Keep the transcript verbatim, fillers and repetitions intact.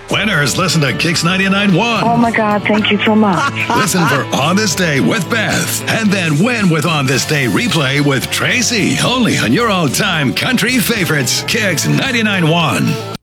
Winners listen to Kix ninety-nine point one. Oh my God, thank you so much. Listen for On This Day with Beth. And then win with On This Day replay with Tracy. Only on your all-time country favorites, Kix ninety-nine point one.